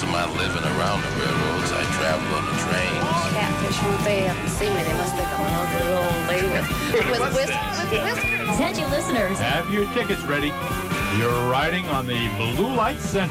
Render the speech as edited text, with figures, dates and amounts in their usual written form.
of my living around the railroads, I travel on the trains. Catfish won't they have to see me? They must think I'm an ugly old lady with whiskers. Attention listeners. Have your tickets ready. You're riding on the Blue Light Central.